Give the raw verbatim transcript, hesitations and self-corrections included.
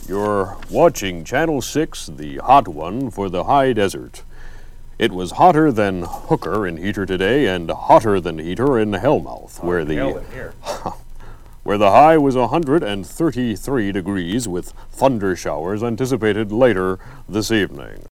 You're watching Channel six, the hot one for the high desert. It was hotter than Hooker in Heater today and hotter than Heater in Hellmouth, where the Hell in here. where the high was one hundred thirty-three degrees with thunder showers anticipated later this evening.